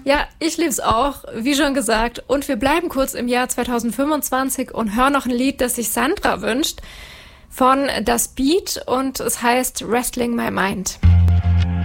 Ja, ich lieb's auch, wie schon gesagt. Und wir bleiben kurz im Jahr 2025 und hören noch ein Lied, das sich Sandra wünscht, von Das Beat, und es heißt Wrestling My Mind.